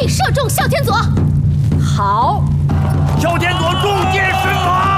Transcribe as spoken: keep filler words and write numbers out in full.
力射中哮天佐。 好， 哮天佐中箭身亡。